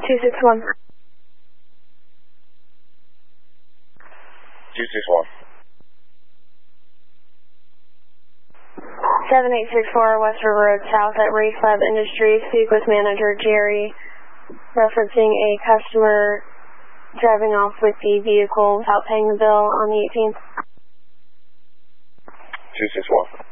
261. 261. 7864 West River Road South at Race Lab Industries. Speak with manager Jerry, referencing a customer driving off with the vehicle without paying the bill on the 18th. 261.